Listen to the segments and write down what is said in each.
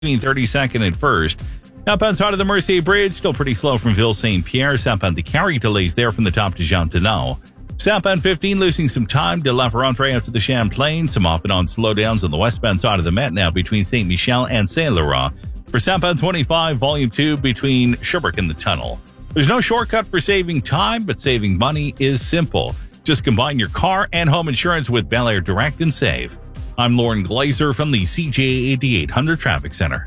32nd and 1st. Southbound side of the Mercier Bridge, still pretty slow from Ville St. Pierre. Southbound to Carrie, delays there from the top to Jean Tenau. Southbound 15 losing some time to La Ferrontrain up to the Champlain. Some off and on slowdowns on the westbound side of the Met now between St. Michel and Saint Laurent. For southbound 25, volume 2 between Sherbrooke and the Tunnel. There's no shortcut for saving time, but saving money is simple. Just combine your car and home insurance with Bel Air Direct and save. I'm Lauren Glazer from the CJA 8800 Traffic Center.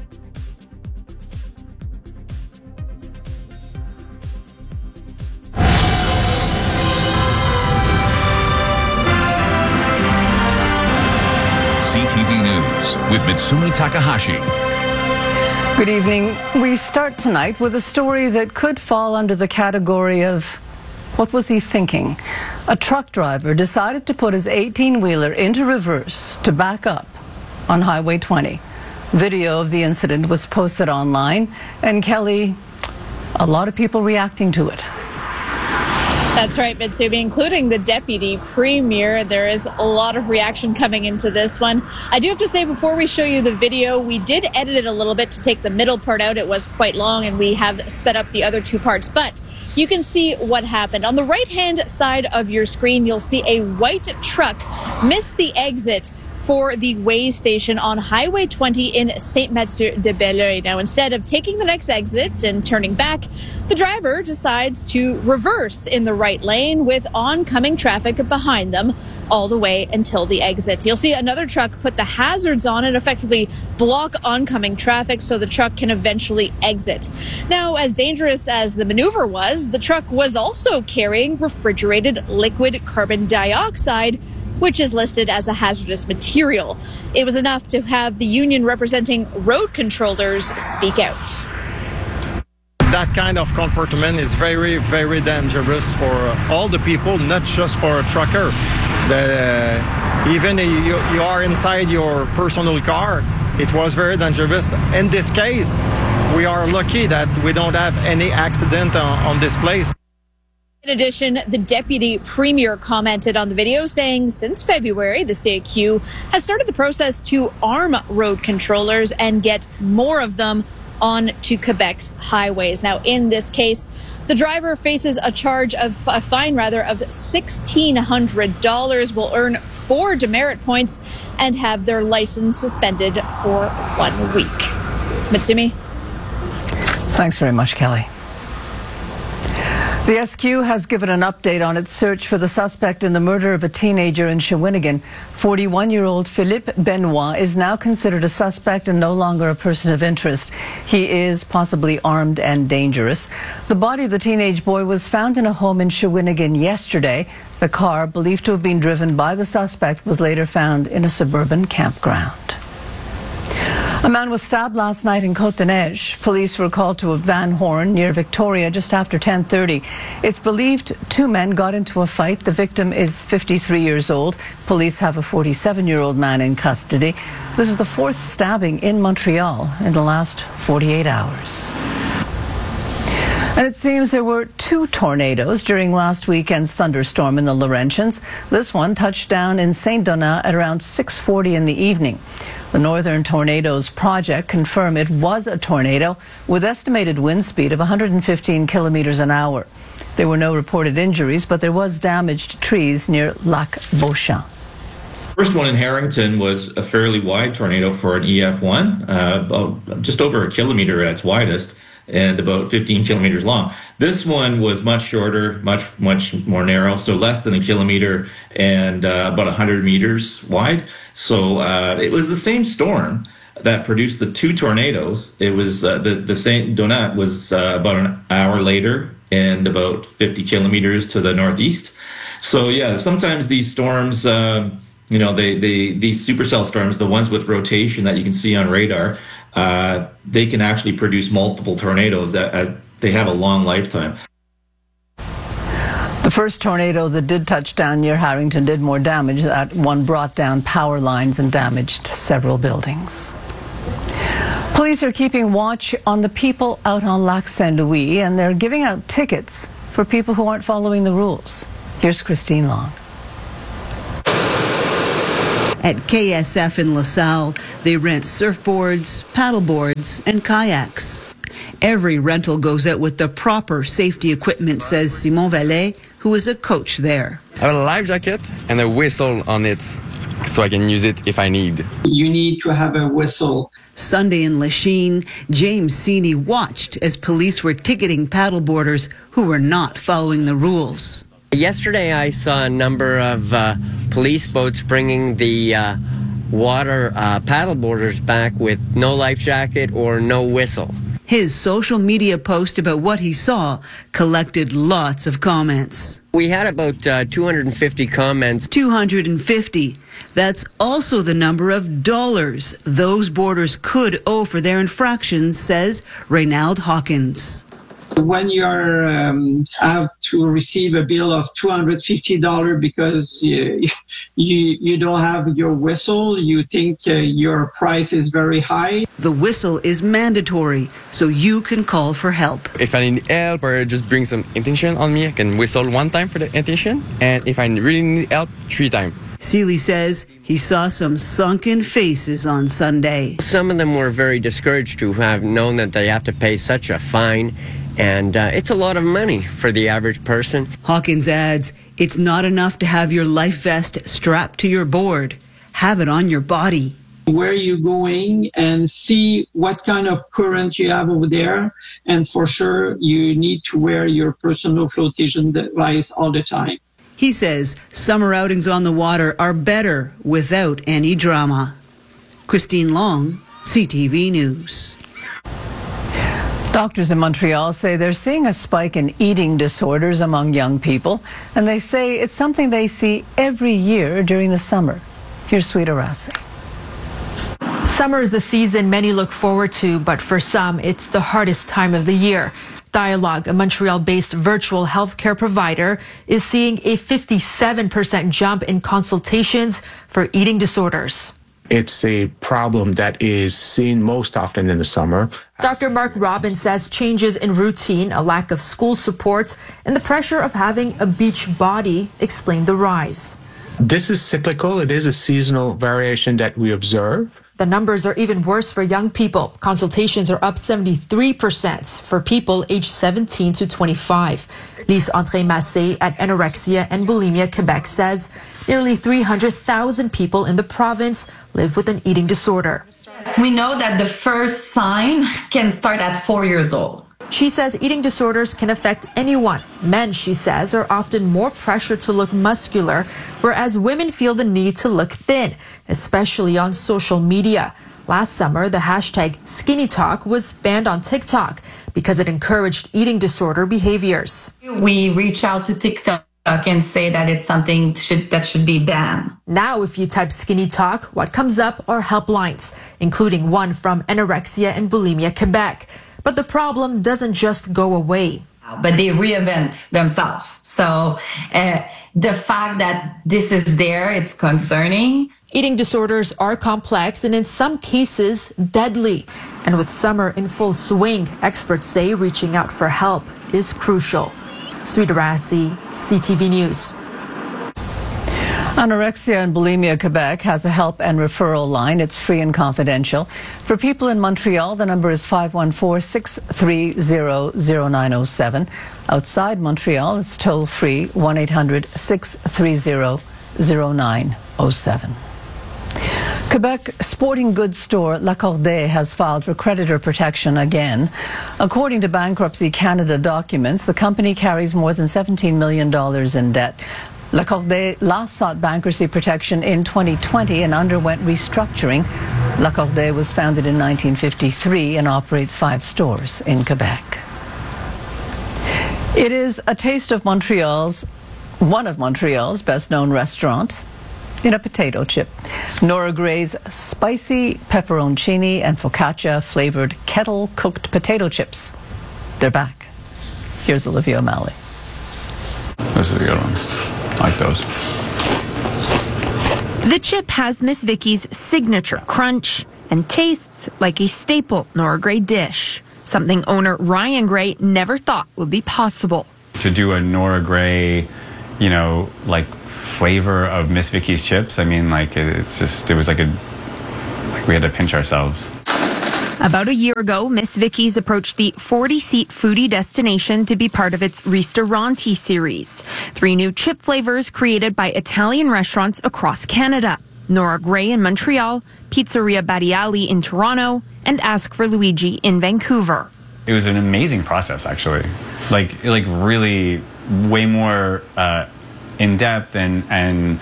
CTV News with Mitsumi Takahashi. Good evening. We start tonight with a story that could fall under the category of what was he thinking? A truck driver decided to put his 18-wheeler into reverse to back up on Highway 20. Video of the incident was posted online, and Kelly, a lot of people reacting to it. That's right, Mitsumi, including the deputy premier. There is a lot of reaction coming into this one. I do have to say, before we show you the video, we did edit it a little bit to take the middle part out. It was quite long, and we have sped up the other two parts. But you can see what happened. On the right-hand side of your screen, you'll see a white truck miss the exit for the way station on Highway 20 in Saint-Mathieu-de-Belleuil. Now, instead of taking the next exit and turning back, the driver decides to reverse in the right lane with oncoming traffic behind them all the way until the exit. You'll see another truck put the hazards on and effectively block oncoming traffic so the truck can eventually exit. Now, as dangerous as the maneuver was, the truck was also carrying refrigerated liquid carbon dioxide, which is listed as a hazardous material. It was enough to have the union representing road controllers speak out. That kind of comportment is very, very dangerous for all the people, not just for a trucker. Even you are inside your personal car, it was very dangerous. In this case, we are lucky that we don't have any accident on this place. In addition, the deputy premier commented on the video, saying since February, the CAQ has started the process to arm road controllers and get more of them onto Quebec's highways. Now, in this case, the driver faces a fine of $1,600, will earn 4 demerit points, and have their license suspended for 1 week. Mitsumi? Thanks very much, Kelly. The SQ has given an update on its search for the suspect in the murder of a teenager in Shawinigan. 41-year-old Philippe Benoit is now considered a suspect and no longer a person of interest. He is possibly armed and dangerous. The body of the teenage boy was found in a home in Shawinigan yesterday. The car, believed to have been driven by the suspect, was later found in a suburban campground. A man was stabbed last night in Côte-des-Neiges. Police were called to a Van Horn near Victoria just after 10:30. It's believed 2 men got into a fight. The victim is 53 years old. Police have a 47-year-old man in custody. This is the 4th stabbing in Montreal in the last 48 hours. And it seems there were 2 tornadoes during last weekend's thunderstorm in the Laurentians. This one touched down in Saint-Donat at around 6:40 in the evening. The Northern Tornadoes Project confirmed it was a tornado with estimated wind speed of 115 kilometers an hour. There were no reported injuries, but there was damage to trees near Lac Beauchamp. First one in Harrington was a fairly wide tornado for an EF1, about just over a kilometer at its widest, and about 15 kilometers long. This one was much shorter, much more narrow, so less than a kilometer and about 100 meters wide. So it was the same storm that produced the 2 tornadoes. It was the Saint Donat was about an hour later and about 50 kilometers to the northeast. So yeah, sometimes these storms, these supercell storms, the ones with rotation that you can see on radar, they can actually produce multiple tornadoes as they have a long lifetime. The first tornado that did touch down near Harrington did more damage. That one brought down power lines and damaged several buildings. Police are keeping watch on the people out on Lac Saint-Louis, and they're giving out tickets for people who aren't following the rules. Here's Christine Long. At KSF in LaSalle, they rent surfboards, paddleboards, and kayaks. Every rental goes out with the proper safety equipment, says Simon Vallet, who is a coach there. I have a life jacket and a whistle on it so I can use it if I need. You need to have a whistle. Sunday in Lachine, James Seeney watched as police were ticketing paddleboarders who were not following the rules. Yesterday I saw a number of police boats bringing the water paddleboarders back with no life jacket or no whistle. His social media post about what he saw collected lots of comments. We had about 250 comments. 250. That's also the number of dollars those boarders could owe for their infractions, says Reynald Hawkins. When you have to receive a bill of $250 because you don't have your whistle, you think your price is very high. The whistle is mandatory, so you can call for help. If I need help or just bring some attention on me, I can whistle 1 time for the attention, and if I really need help, 3 times. Seeley says he saw some sunken faces on Sunday. Some of them were very discouraged to have known that they have to pay such a fine. And it's a lot of money for the average person. Hawkins adds, it's not enough to have your life vest strapped to your board. Have it on your body. Where you're going and see what kind of current you have over there. And for sure, you need to wear your personal flotation device all the time. He says summer outings on the water are better without any drama. Christine Long, CTV News. Doctors in Montreal say they're seeing a spike in eating disorders among young people, and they say it's something they see every year during the summer. Here's Sweet Arasi. Summer is the season many look forward to, but for some, it's the hardest time of the year. Dialogue, a Montreal-based virtual healthcare provider, is seeing a 57% jump in consultations for eating disorders. It's a problem that is seen most often in the summer. Dr. Mark Robbins says changes in routine, a lack of school support, and the pressure of having a beach body explain the rise. This is cyclical. It is a seasonal variation that we observe. The numbers are even worse for young people. Consultations are up 73% for people aged 17 to 25. Lise André-Massé at Anorexia and Bulimia Quebec says nearly 300,000 people in the province live with an eating disorder. We know that the first sign can start at 4 years old. She says eating disorders can affect anyone. Men, she says, are often more pressured to look muscular, whereas women feel the need to look thin, especially on social media. Last summer, the hashtag Skinny Talk was banned on TikTok because it encouraged eating disorder behaviors. We reach out to TikTok and say that it's something that should be banned. Now, if you type Skinny Talk, what comes up are helplines, including one from Anorexia and Bulimia Quebec. But the problem doesn't just go away. But they reinvent themselves. So the fact that this is there, it's concerning. Eating disorders are complex and in some cases deadly. And with summer in full swing, experts say reaching out for help is crucial. Sweet Arasi, CTV News. Anorexia and Bulimia Quebec has a help and referral line. It's free and confidential. For people in Montreal, the number is 514-630-0907. Outside Montreal, it's toll-free 1-800-630-0907. Quebec sporting goods store L'Accordé has filed for creditor protection again. According to Bankruptcy Canada documents, the company carries more than $17 million in debt. L'Accordé last sought bankruptcy protection in 2020 and underwent restructuring. L'Accordé was founded in 1953 and operates 5 stores in Quebec. It is a taste of one of Montreal's best-known restaurants in a potato chip. Nora Gray's spicy pepperoncini and focaccia flavored kettle-cooked potato chips. They're back. Here's Olivia O'Malley. This is a good one. I like those. The chip has Miss Vicky's signature crunch and tastes like a staple Nora Gray dish, something owner Ryan Gray never thought would be possible. To do a Nora Gray, like flavor of Miss Vicky's chips, I mean, like, it was like we had to pinch ourselves. About a year ago, Miss Vicky's approached the 40-seat foodie destination to be part of its Ristoranti series. 3 new chip flavors created by Italian restaurants across Canada. Nora Gray in Montreal, Pizzeria Battiali in Toronto, and Ask for Luigi in Vancouver. It was an amazing process, actually. Like really way more in-depth and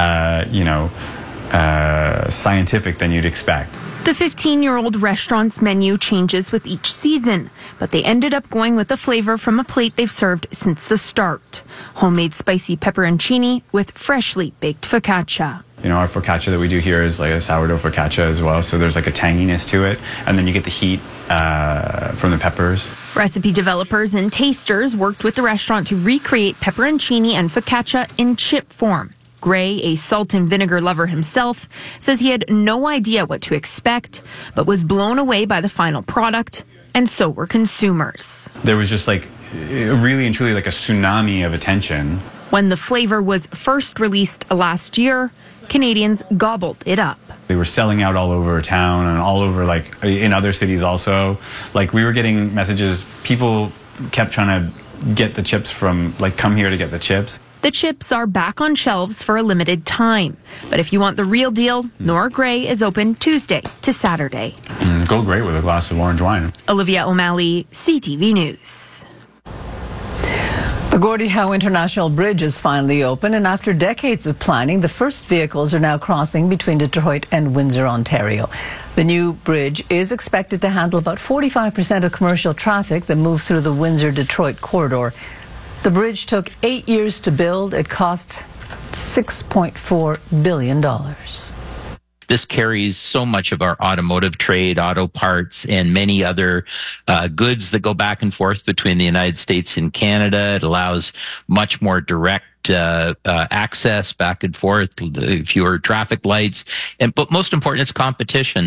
scientific than you'd expect. The 15-year-old restaurant's menu changes with each season, but they ended up going with the flavor from a plate they've served since the start. Homemade spicy pepperoncini with freshly baked focaccia. Our focaccia that we do here is like a sourdough focaccia as well, so there's like a tanginess to it, and then you get the heat from the peppers. Recipe developers and tasters worked with the restaurant to recreate pepperoncini and focaccia in chip form. Gray, a salt and vinegar lover himself, says he had no idea what to expect, but was blown away by the final product, and so were consumers. There was just like really and truly like a tsunami of attention. When the flavor was first released last year, Canadians gobbled it up. They were selling out all over town and all over, like, in other cities also. Like, we were getting messages, people kept trying to get the chips from, like, come here to get the chips. The chips are back on shelves for a limited time. But if you want the real deal, Nora Gray is open Tuesday to Saturday. Go great with a glass of orange wine. Olivia O'Malley, CTV News. The Gordie Howe International Bridge is finally open, and after decades of planning, the first vehicles are now crossing between Detroit and Windsor, Ontario. The new bridge is expected to handle about 45% of commercial traffic that move through the Windsor-Detroit corridor. The bridge took 8 years to build. It cost $6.4 billion. This carries so much of our automotive trade, auto parts, and many other goods that go back and forth between the United States and Canada. It allows much more direct access back and forth, fewer traffic lights, but most important, it's competition.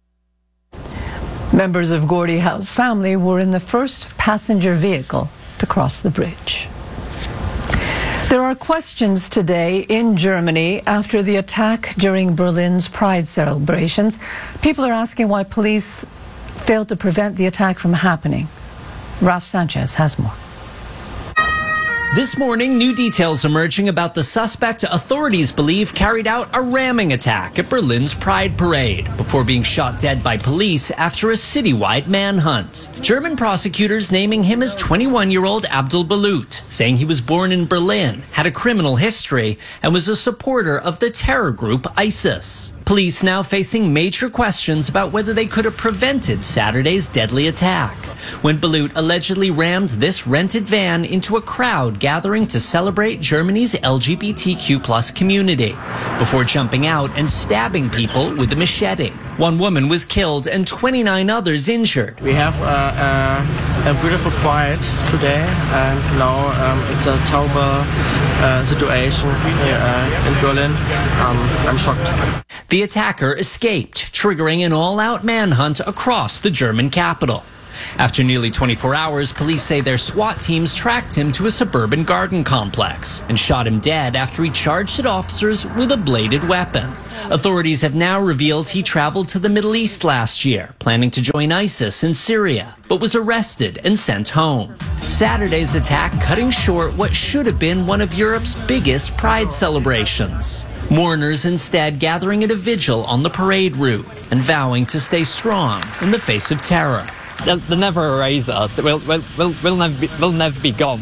Members of Gordie Howe's family were in the first passenger vehicle to cross the bridge. There are questions today in Germany after the attack during Berlin's Pride celebrations. People are asking why police failed to prevent the attack from happening. Ralph Sanchez has more. This morning, new details emerging about the suspect authorities believe carried out a ramming attack at Berlin's Pride Parade before being shot dead by police after a citywide manhunt. German prosecutors naming him as 21-year-old Abdul Balut, saying he was born in Berlin, had a criminal history, and was a supporter of the terror group ISIS. Police now facing major questions about whether they could have prevented Saturday's deadly attack, when Balut allegedly rammed this rented van into a crowd gathering to celebrate Germany's LGBTQ+ community, before jumping out and stabbing people with a machete. One woman was killed and 29 others injured. We have a beautiful pride today, and now it's a terrible situation here in Berlin. I'm shocked. The attacker escaped, triggering an all-out manhunt across the German capital. After nearly 24 hours, police say their SWAT teams tracked him to a suburban garden complex and shot him dead after he charged at officers with a bladed weapon. Authorities have now revealed he traveled to the Middle East last year, planning to join ISIS in Syria, but was arrested and sent home. Saturday's attack cutting short what should have been one of Europe's biggest pride celebrations. Mourners instead gathering at a vigil on the parade route and vowing to stay strong in the face of terror. They'll never erase us. We'll never be gone.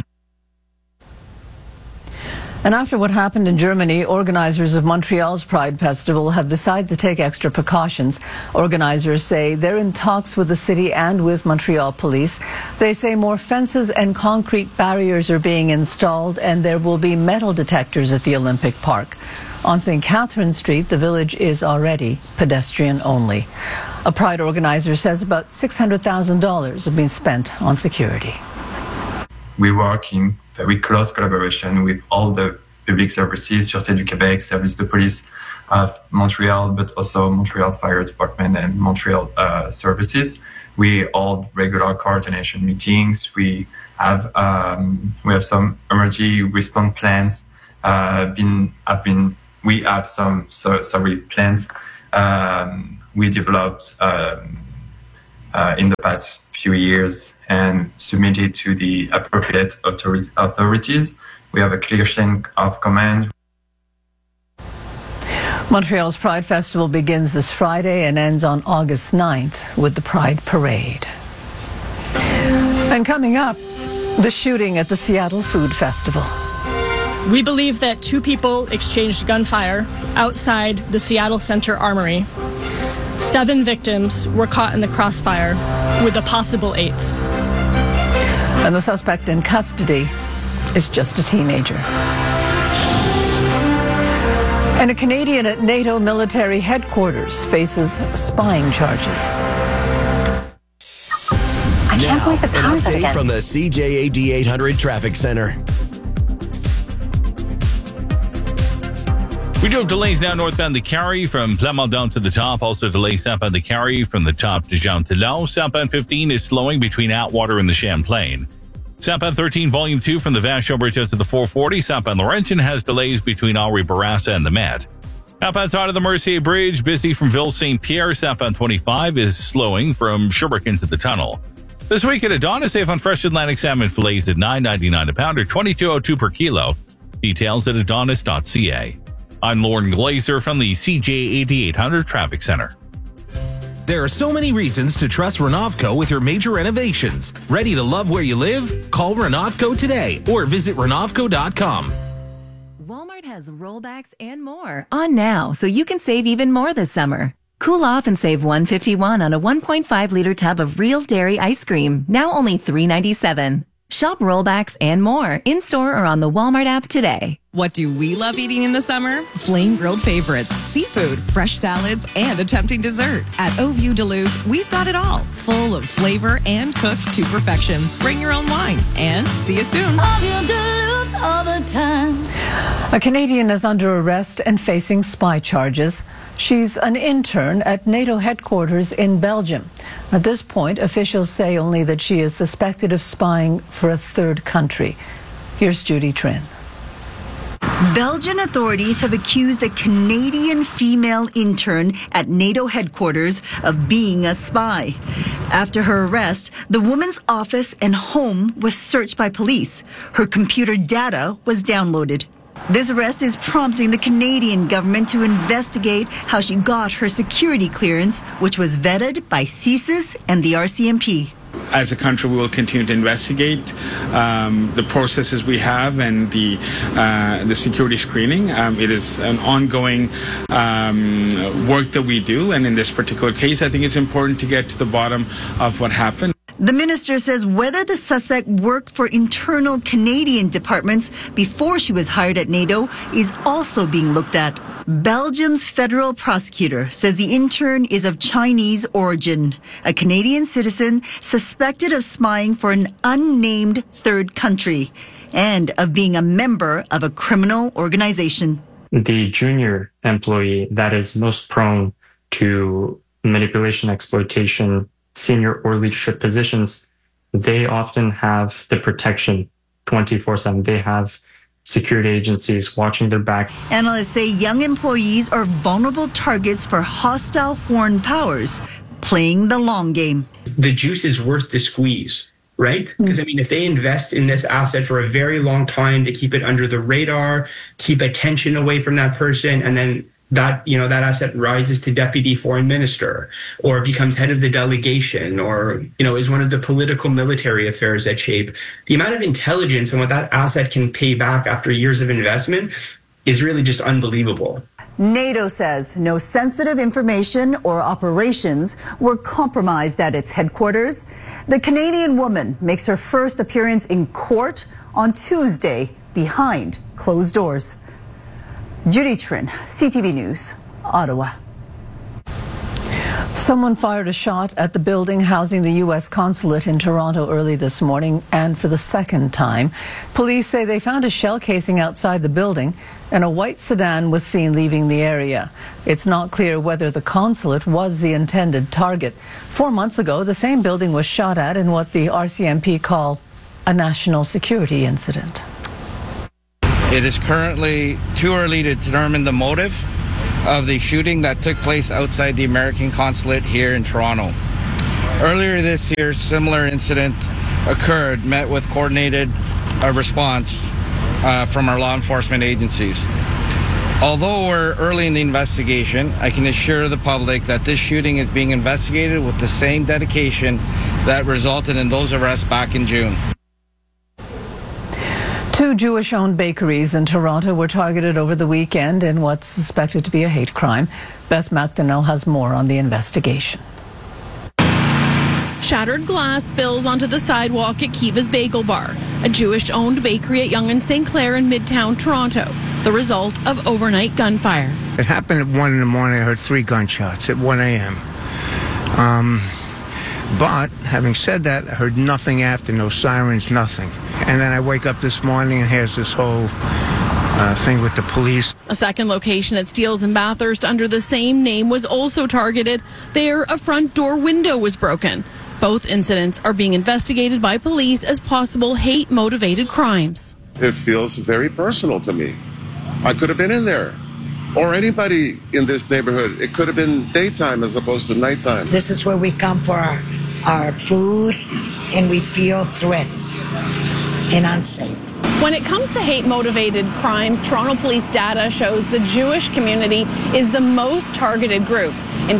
And after what happened in Germany, organizers of Montreal's Pride Festival have decided to take extra precautions. Organizers say they're in talks with the city and with Montreal police. They say more fences and concrete barriers are being installed, and there will be metal detectors at the Olympic Park. On St. Catherine Street, the village is already pedestrian only. A Pride organizer says about $600,000 have been spent on security. We work in very close collaboration with all the public services, Sûreté du Québec, Service de Police of Montreal, but also Montreal Fire Department and Montreal services. We hold regular coordination meetings. We have some emergency response plans we have some plans we developed in the past few years and submitted to the appropriate authorities. We have a clear chain of command. Montreal's Pride Festival begins this Friday and ends on August 9th with the Pride Parade. And coming up, the shooting at the Seattle Food Festival. We believe that 2 people exchanged gunfire outside the Seattle Center Armory. 7 victims were caught in the crossfire, with a possible 8th. And the suspect in custody is just a teenager. And a Canadian at NATO military headquarters faces spying charges. I can't believe the An update from the CJAD 800 Traffic Center. We do have delays now northbound the Carry from Plamondon to the top. Also delays southbound the Carry from the top to Jean-Talon. Southbound 15 is slowing between Atwater and the Champlain. Southbound 13, Volume 2 from the Vachon Bridge out to the 440. Southbound Laurentian has delays between Henri Bourassa and the Met. Outbound side of the Mercier Bridge, busy from Ville-Saint-Pierre. Southbound 25 is slowing from Sherbrooke into the tunnel. This week at Adonis, safe on fresh Atlantic salmon fillets at $9.99 a pound or $22.02 per kilo. Details at adonis.ca. I'm Lauren Glazer from the CJAD 800 Traffic Center. There are so many reasons to trust Renovco with your major renovations. Ready to love where you live? Call Renovco today or visit Renovco.com. Walmart has rollbacks and more on now, so you can save even more this summer. Cool off and save $151 on a 1.5-liter tub of real dairy ice cream, now only $3.97. Shop rollbacks and more in-store or on the Walmart app today. What do we love eating in the summer? Flame grilled favorites, seafood, fresh salads, and a tempting dessert. At Oview Duluth, we've got it all, full of flavor and cooked to perfection. Bring your own wine and see you soon. Oview Duluth all the time. A Canadian is under arrest and facing spy charges. She's an intern at NATO headquarters in Belgium. At this point, officials say only that she is suspected of spying for a third country. Here's Judy Trinh. Belgian authorities have accused a Canadian female intern at NATO headquarters of being a spy. After her arrest, the woman's office and home was searched by police. Her computer data was downloaded. This arrest is prompting the Canadian government to investigate how she got her security clearance, which was vetted by CSIS and the RCMP. As a country, we will continue to investigate the processes we have and the security screening. It is an ongoing work that we do, and in this particular case, I think it's important to get to the bottom of what happened. The minister says whether the suspect worked for internal Canadian departments before she was hired at NATO is also being looked at. Belgium's federal prosecutor says the intern is of Chinese origin, a Canadian citizen suspected of spying for an unnamed third country and of being a member of a criminal organization. The junior employee that is most prone to manipulation, exploitation, senior or leadership positions, they often have the protection 24/7. They have security agencies watching their back. Analysts say young employees are vulnerable targets for hostile foreign powers playing the long game. The juice is worth the squeeze, right? Because, I mean, if they invest in this asset for a very long time, they keep it under the radar, keep attention away from that person, and then that asset rises to deputy foreign minister or becomes head of the delegation or, is one of the political military affairs that shape. The amount of intelligence and what that asset can pay back after years of investment is really just unbelievable. NATO says no sensitive information or operations were compromised at its headquarters. The Canadian woman makes her first appearance in court on Tuesday behind closed doors. Judy Trinh, CTV News, Ottawa. Someone fired a shot at the building housing the U.S. consulate in Toronto early this morning, and for the second time. Police say they found a shell casing outside the building, and a white sedan was seen leaving the area. It's not clear whether the consulate was the intended target. 4 months ago, the same building was shot at in what the RCMP call a national security incident. It is currently too early to determine the motive of the shooting that took place outside the American consulate here in Toronto. Earlier this year, similar incident occurred, met with coordinated response from our law enforcement agencies. Although we're early in the investigation, I can assure the public that this shooting is being investigated with the same dedication that resulted in those arrests back in June. 2 Jewish-owned bakeries in Toronto were targeted over the weekend in what's suspected to be a hate crime. Beth McDonnell has more on the investigation. Shattered glass spills onto the sidewalk at Kiva's Bagel Bar, a Jewish-owned bakery at Yonge and St. Clair in Midtown Toronto, the result of overnight gunfire. It happened at 1 in the morning. I heard 3 gunshots at 1 a.m. But having said that, I heard nothing after, no sirens, nothing. And then I wake up this morning and here's this whole thing with the police. A second location at Steeles in Bathurst under the same name was also targeted. There, a front door window was broken. Both incidents are being investigated by police as possible hate-motivated crimes. It feels very personal to me. I could have been in there, or anybody in this neighborhood. It could have been daytime as opposed to nighttime. This is where we come for our food, and we feel threatened and unsafe. When it comes to hate-motivated crimes, Toronto police data shows the Jewish community is the most targeted group. In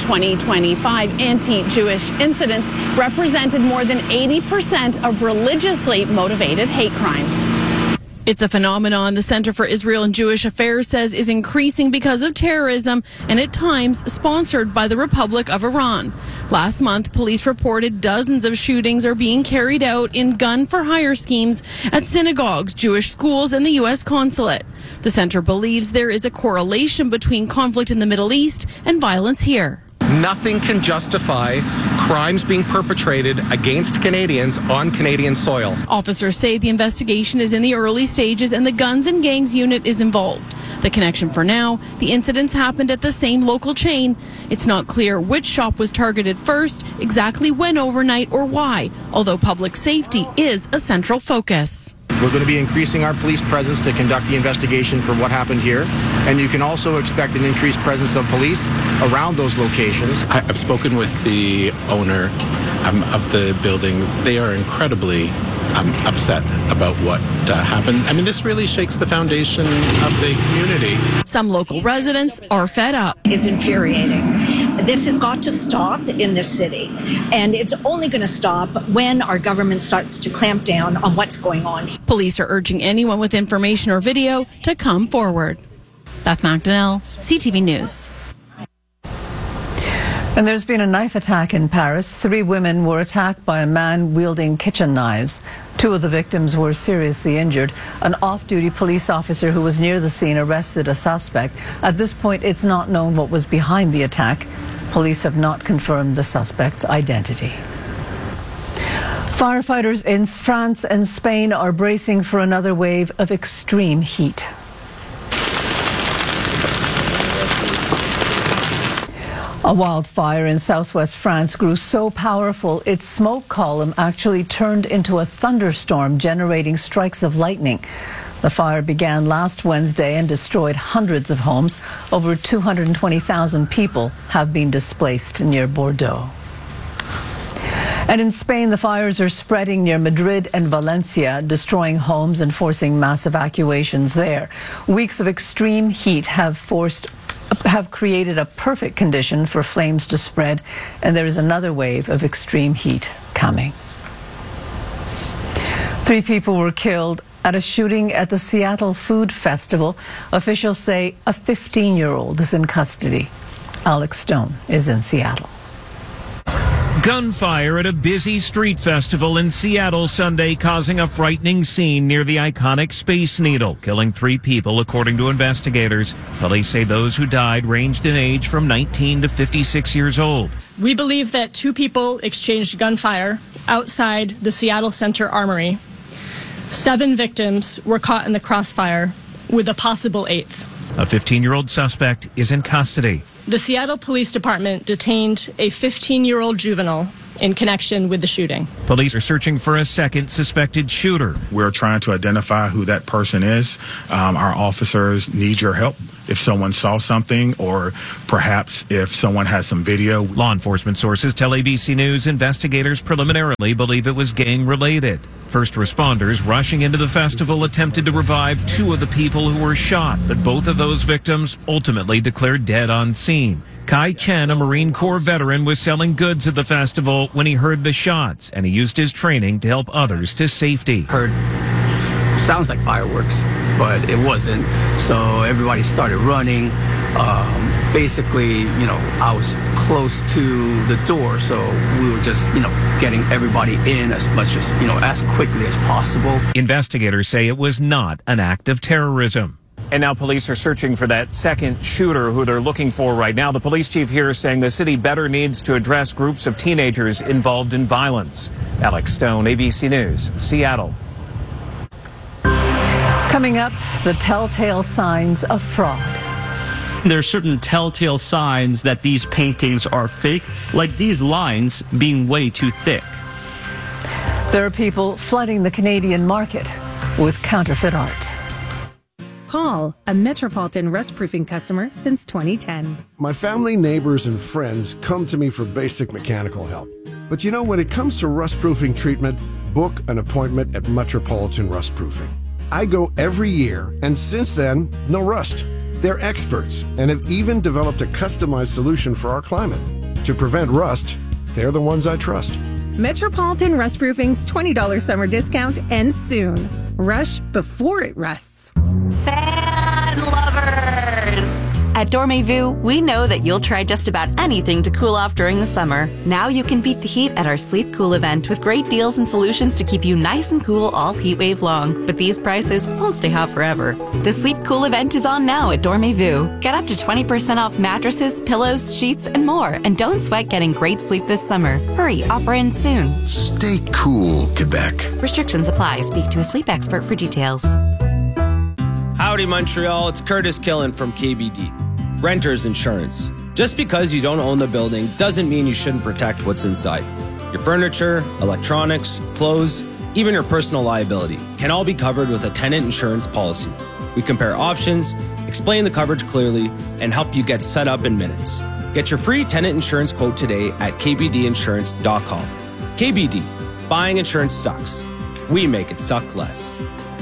2025, anti-Jewish incidents represented more than 80% of religiously motivated hate crimes. It's a phenomenon the Center for Israel and Jewish Affairs says is increasing because of terrorism and at times sponsored by the Republic of Iran. Last month, police reported dozens of shootings are being carried out in gun-for-hire schemes at synagogues, Jewish schools, and the U.S. consulate. The center believes there is a correlation between conflict in the Middle East and violence here. Nothing can justify crimes being perpetrated against Canadians on Canadian soil. Officers say the investigation is in the early stages and the Guns and Gangs unit is involved. The connection for now, the incidents happened at the same local chain. It's not clear which shop was targeted first, exactly when overnight or why, although public safety is a central focus. We're going to be increasing our police presence to conduct the investigation for what happened here. And you can also expect an increased presence of police around those locations. I've spoken with the owner of the building. They are incredibly upset about what happened. I mean, this really shakes the foundation of the community. Some local residents are fed up. It's infuriating. This has got to stop in this city, and it's only going to stop when our government starts to clamp down on what's going on. Police are urging anyone with information or video to come forward. Beth McDonnell, CTV News. And there's been a knife attack in Paris. 3 women were attacked by a man wielding kitchen knives. 2 of the victims were seriously injured. An off-duty police officer who was near the scene arrested a suspect. At this point, it's not known what was behind the attack. Police have not confirmed the suspect's identity. Firefighters in France and Spain are bracing for another wave of extreme heat. A wildfire in southwest France grew so powerful its smoke column actually turned into a thunderstorm, generating strikes of lightning. The fire began last Wednesday and destroyed hundreds of homes. Over 220,000 people have been displaced near Bordeaux. And in Spain, the fires are spreading near Madrid and Valencia, destroying homes and forcing mass evacuations there. Weeks of extreme heat have created a perfect condition for flames to spread, and there is another wave of extreme heat coming. 3 people were killed at a shooting at the Seattle Food Festival. Officials say a 15-year-old is in custody. Alex Stone is in Seattle. Gunfire at a busy street festival in Seattle Sunday, causing a frightening scene near the iconic Space Needle, killing 3 people, according to investigators. Police say those who died ranged in age from 19 to 56 years old. We believe that 2 people exchanged gunfire outside the Seattle Center Armory. 7 victims were caught in the crossfire, with a possible 8th. A 15-year-old suspect is in custody. The Seattle Police Department detained a 15-year-old juvenile in connection with the shooting. Police are searching for a second suspected shooter. We're trying to identify who that person is. Our officers need your help. If someone saw something, or perhaps if someone has some video. Law enforcement sources tell ABC News investigators preliminarily believe it was gang-related. First responders rushing into the festival attempted to revive 2 of the people who were shot, but both of those victims ultimately declared dead on scene. Kai Chen, a Marine Corps veteran, was selling goods at the festival when he heard the shots, and he used his training to help others to safety. Heard sounds like fireworks, but it wasn't. So everybody started running. Basically, I was close to the door, so we were just, getting everybody in as much as, as quickly as possible. Investigators say it was not an act of terrorism. And now police are searching for that second shooter who they're looking for right now. The police chief here is saying the city better needs to address groups of teenagers involved in violence. Alex Stone, ABC News, Seattle. Coming up, the telltale signs of fraud. There are certain telltale signs that these paintings are fake, like these lines being way too thick. There are people flooding the Canadian market with counterfeit art. Paul, a Metropolitan Rust Proofing customer since 2010. My family, neighbors, and friends come to me for basic mechanical help. But when it comes to rust proofing treatment, book an appointment at Metropolitan Rust Proofing. I go every year, and since then, no rust. They're experts and have even developed a customized solution for our climate. To prevent rust, they're the ones I trust. Metropolitan Rust Proofing's $20 summer discount ends soon. Rush before it rusts. Fan lovers! At Dormez-vous, we know that you'll try just about anything to cool off during the summer. Now you can beat the heat at our Sleep Cool event with great deals and solutions to keep you nice and cool all heat wave long. But these prices won't stay hot forever. The Sleep Cool event is on now at Dormez-vous. Get up to 20% off mattresses, pillows, sheets, and more. And don't sweat getting great sleep this summer. Hurry, offer ends soon. Stay cool, Quebec. Restrictions apply. Speak to a sleep expert for details. Howdy, Montreal. It's Curtis Killen from KBD. Renter's insurance. Just because you don't own the building doesn't mean you shouldn't protect what's inside. Your furniture, electronics, clothes, even your personal liability can all be covered with a tenant insurance policy. We compare options, explain the coverage clearly, and help you get set up in minutes. Get your free tenant insurance quote today at kbdinsurance.com. KBD. Buying insurance sucks. We make it suck less.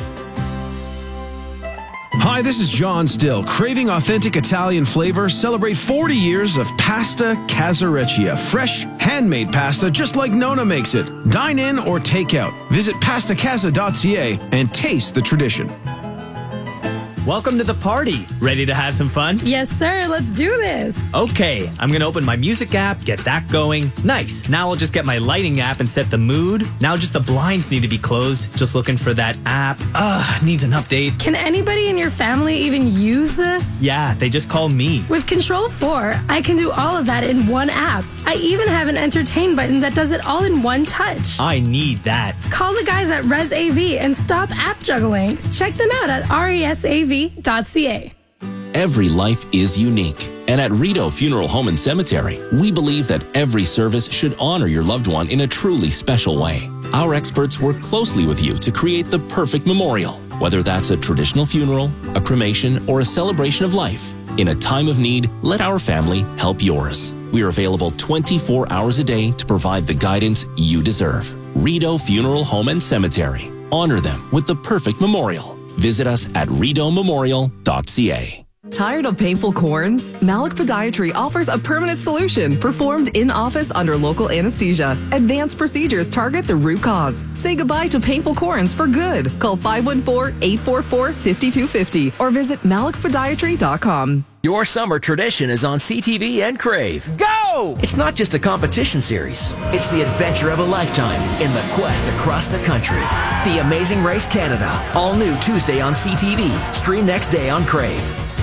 Hi, this is John Still. Craving authentic Italian flavor? Celebrate 40 years of Pasta Casareccia. Fresh, handmade pasta just like Nona makes it. Dine in or take out. Visit pastacasa.ca and taste the tradition. Welcome to the party. Ready to have some fun? Yes, sir. Let's do this. Okay, I'm going to open my music app, get that going. Nice. Now I'll just get my lighting app and set the mood. Now just the blinds need to be closed. Just looking for that app. Needs an update. Can anybody in your family even use this? Yeah, they just call me. With Control 4, I can do all of that in one app. I even have an entertain button that does it all in one touch. I need that. Call the guys at ResAV and stop app juggling. Check them out at resav.ca. Every life is unique. And at Rideau Funeral Home and Cemetery, we believe that every service should honor your loved one in a truly special way. Our experts work closely with you to create the perfect memorial, whether that's a traditional funeral, a cremation, or a celebration of life. In a time of need, let our family help yours. We are available 24 hours a day to provide the guidance you deserve. Rideau Funeral Home and Cemetery. Honor them with the perfect memorial. Visit us at rideaumemorial.ca. Tired of painful corns? Malik Podiatry offers a permanent solution performed in office under local anesthesia. Advanced procedures target the root cause. Say goodbye to painful corns for good. Call 514-844-5250 or visit malikpodiatry.com. Your summer tradition is on CTV and Crave. Go! It's not just a competition series. It's the adventure of a lifetime in the quest across the country. The Amazing Race Canada. All new Tuesday on CTV. Stream next day on Crave.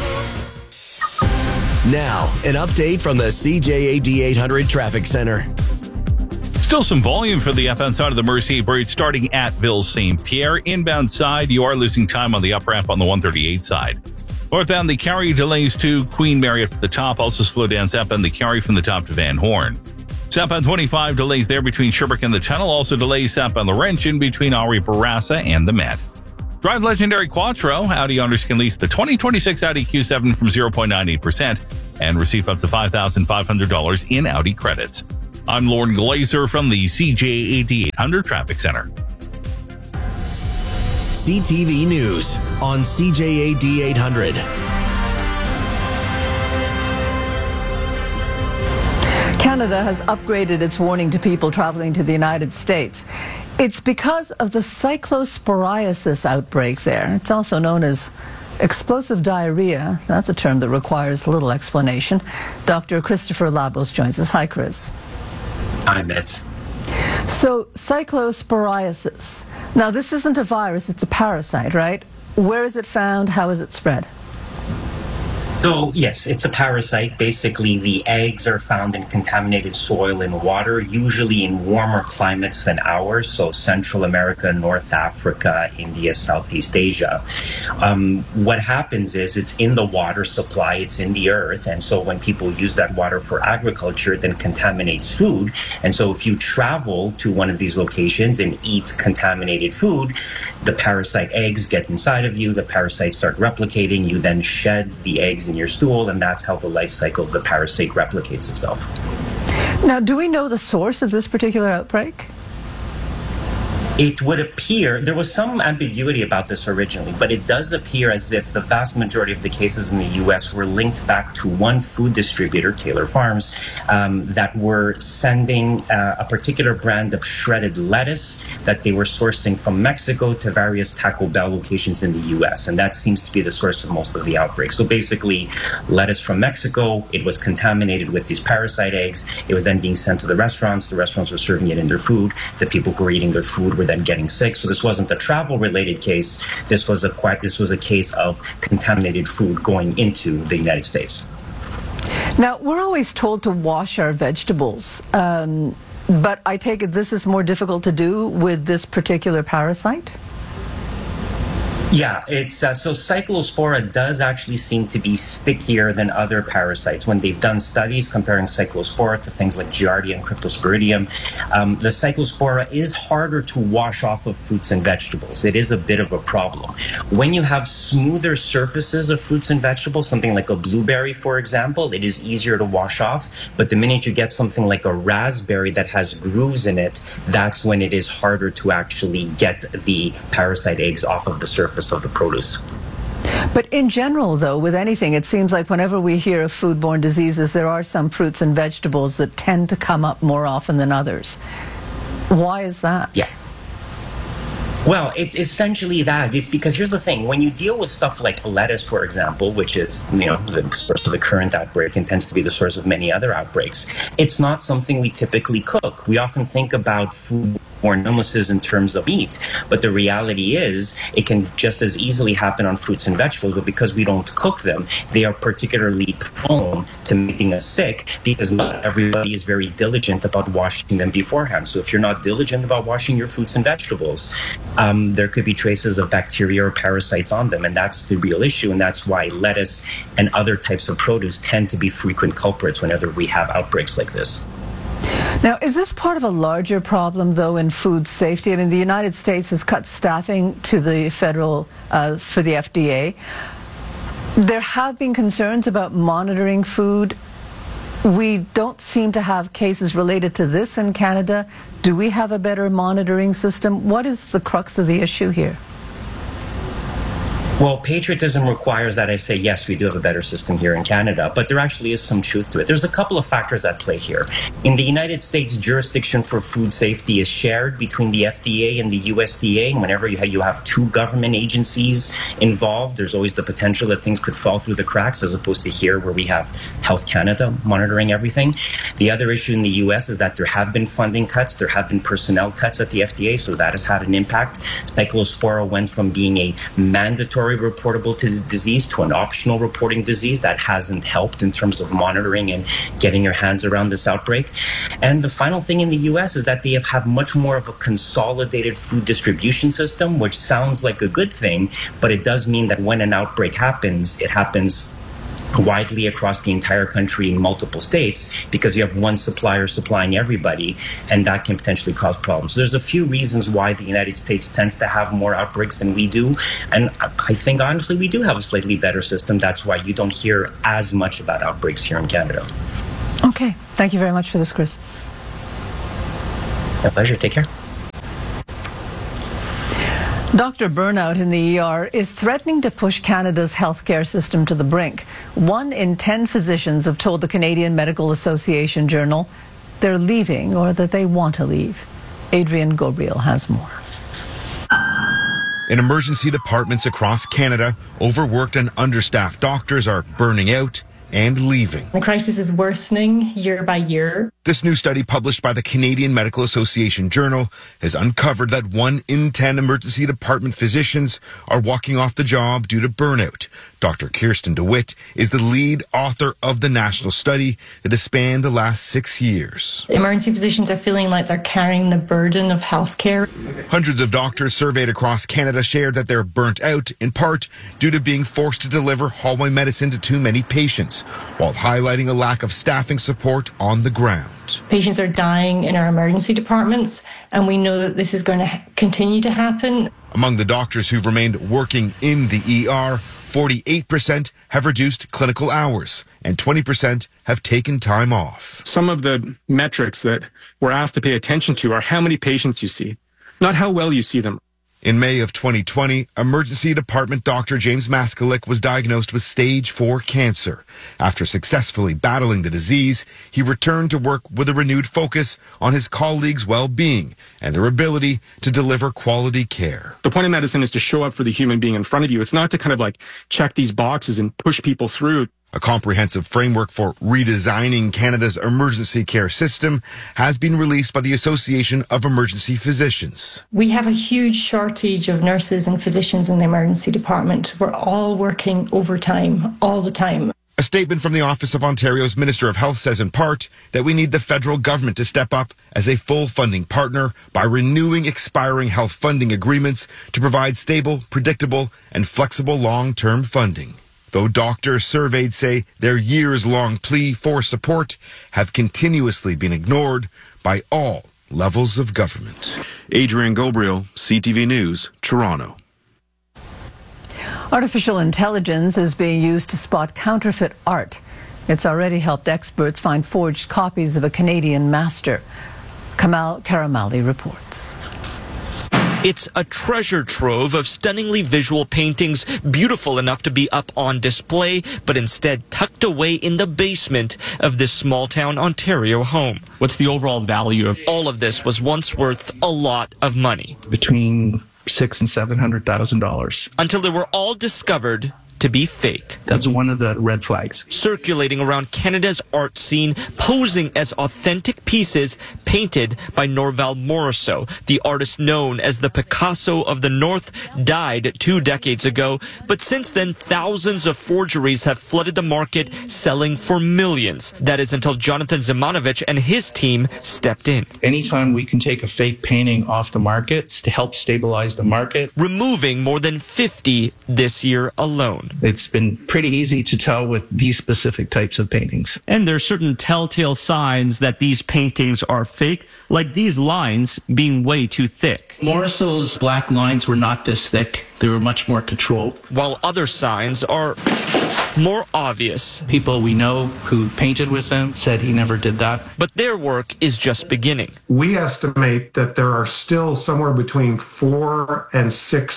Now, an update from the CJAD 800 Traffic Center. Still some volume for the outbound side of the Mercier Bridge starting at Ville St. Pierre. Inbound side, you are losing time on the up ramp on the 138 side. Northbound, the Cary delays to Queen Mary up to the top. Also slow down southbound the Cary from the top to Van Horn. Southbound 25 delays there between Sherbrooke and the Tunnel. Also delays southbound Laurentian between Henri Bourassa and the Met. Drive legendary Quattro. Audi owners can lease the 2026 Audi Q7 from 0.98% and receive up to $5,500 in Audi credits. I'm Lauren Glazer from the CJAD 800 Traffic Center. CTV News on CJAD 800. Canada has upgraded its warning to people traveling to the United States. It's because of the cyclosporiasis outbreak there. It's also known as explosive diarrhea. That's a term that requires little explanation. Dr. Christopher Labos joins us. Hi, Chris. Hi, Mitz. So, cyclosporiasis. Now, this isn't a virus, it's a parasite, right? Where is it found? How is it spread? So, yes, it's a parasite. Basically, the eggs are found in contaminated soil and water, usually in warmer climates than ours, so Central America, North Africa, India, Southeast Asia. What happens is it's in the water supply, it's in the earth, and so when people use that water for agriculture, it then contaminates food. And so if you travel to one of these locations and eat contaminated food, the parasite eggs get inside of you, the parasites start replicating, you then shed the eggs in your stool, and that's how the life cycle of the parasite replicates itself. Now, do we know the source of this particular outbreak? It would appear, there was some ambiguity about this originally, but it does appear as if the vast majority of the cases in the U.S. were linked back to one food distributor, Taylor Farms, that were sending a particular brand of shredded lettuce that they were sourcing from Mexico to various Taco Bell locations in the U.S., and that seems to be the source of most of the outbreak. So basically, lettuce from Mexico, it was contaminated with these parasite eggs. It was then being sent to the restaurants were serving it in their food. The people who were eating their food were then getting sick. So this wasn't a travel-related case. This was a case of contaminated food going into the United States. Now, we're always told to wash our vegetables, but I take it this is more difficult to do with this particular parasite? Yeah, it's so Cyclospora does actually seem to be stickier than other parasites. When they've done studies comparing Cyclospora to things like Giardia and Cryptosporidium, the Cyclospora is harder to wash off of fruits and vegetables. It is a bit of a problem. When you have smoother surfaces of fruits and vegetables, something like a blueberry, for example, it is easier to wash off. But the minute you get something like a raspberry that has grooves in it, that's when it is harder to actually get the parasite eggs off of the surface of the produce. But in general, though, with anything, it seems like whenever we hear of foodborne diseases, there are some fruits and vegetables that tend to come up more often than others. Why is that? Yeah. Well, it's essentially that. It's because here's the thing. When you deal with stuff like lettuce, for example, which is, the source of the current outbreak and tends to be the source of many other outbreaks, it's not something we typically cook. We often think about foodborne illnesses in terms of meat, but the reality is it can just as easily happen on fruits and vegetables, but because we don't cook them, they are particularly prone to making us sick because not everybody is very diligent about washing them beforehand. So if you're not diligent about washing your fruits and vegetables, there could be traces of bacteria or parasites on them, and that's the real issue, and that's why lettuce and other types of produce tend to be frequent culprits whenever we have outbreaks like this. Now, is this part of a larger problem, though, in food safety? I mean, the United States has cut staffing to the federal, for the FDA. There have been concerns about monitoring food. We don't seem to have cases related to this in Canada. Do we have a better monitoring system? What is the crux of the issue here? Well, patriotism requires that I say, yes, we do have a better system here in Canada, but there actually is some truth to it. There's a couple of factors at play here. In the United States, jurisdiction for food safety is shared between the FDA and the USDA. And whenever you have two government agencies involved, there's always the potential that things could fall through the cracks, as opposed to here where we have Health Canada monitoring everything. The other issue in the U.S. is that there have been funding cuts, there have been personnel cuts at the FDA, so that has had an impact. Cyclospora went from being a mandatory reportable disease to an optional reporting disease. That hasn't helped in terms of monitoring and getting your hands around this outbreak. And the final thing in the U.S. is that they have much more of a consolidated food distribution system, which sounds like a good thing, but it does mean that when an outbreak happens, it happens widely across the entire country in multiple states because you have one supplier supplying everybody, and that can potentially cause problems. So there's a few reasons why the United States tends to have more outbreaks than we do, and I think honestly we do have a slightly better system. That's why you don't hear as much about outbreaks here in Canada. Okay, thank you very much for this, Chris. My pleasure. Take care. Doctor burnout in the ER is threatening to push Canada's healthcare system to the brink. 1 in 10 physicians have told the Canadian Medical Association Journal they're leaving or that they want to leave. Adrian Gabriel has more. In emergency departments across Canada, overworked and understaffed doctors are burning out and leaving. The crisis is worsening year by year. This new study published by the Canadian Medical Association Journal has uncovered that 1 in 10 emergency department physicians are walking off the job due to burnout. Dr. Kirsten DeWitt is the lead author of the national study that has spanned the last 6 years. Emergency physicians are feeling like they're carrying the burden of healthcare. Hundreds of doctors surveyed across Canada shared that they're burnt out, in part due to being forced to deliver hallway medicine to too many patients, while highlighting a lack of staffing support on the ground. Patients are dying in our emergency departments, and we know that this is going to continue to happen. Among the doctors who've remained working in the ER, 48% have reduced clinical hours and 20% have taken time off. Some of the metrics that we're asked to pay attention to are how many patients you see, not how well you see them. In May of 2020, emergency department Dr. James Maskalik was diagnosed with stage 4 cancer. After successfully battling the disease, he returned to work with a renewed focus on his colleagues' well-being and their ability to deliver quality care. The point of medicine is to show up for the human being in front of you. It's not to kind of like check these boxes and push people through. A comprehensive framework for redesigning Canada's emergency care system has been released by the Association of Emergency Physicians. We have a huge shortage of nurses and physicians in the emergency department. We're all working overtime all the time. A statement from the Office of Ontario's Minister of Health says in part that we need the federal government to step up as a full funding partner by renewing expiring health funding agreements to provide stable, predictable, and flexible long-term funding. Though doctors surveyed say their years-long plea for support have continuously been ignored by all levels of government. Adrian Gabriel, CTV News, Toronto. Artificial intelligence is being used to spot counterfeit art. It's already helped experts find forged copies of a Canadian master. Kamal Karamali reports. It's a treasure trove of stunningly visual paintings, beautiful enough to be up on display, but instead tucked away in the basement of this small-town Ontario home. What's the overall value of all of this? Was once worth a lot of money. Between $600,000 and $700,000. Until they were all discovered to be fake. That's one of the red flags. Circulating around Canada's art scene, posing as authentic pieces painted by Norval Morrisseau. The artist known as the Picasso of the North died 2 decades ago, but since then thousands of forgeries have flooded the market, selling for millions. That is until Jonathan Zimanovich and his team stepped in. Anytime we can take a fake painting off the market to help stabilize the market. Removing more than 50 this year alone. It's been pretty easy to tell with these specific types of paintings. And there are certain telltale signs that these paintings are fake, like these lines being way too thick. Morrisseau's black lines were not this thick. They were much more controlled. While other signs are more obvious. People we know who painted with him said he never did that. But their work is just beginning. We estimate that there are still somewhere between 4,000 and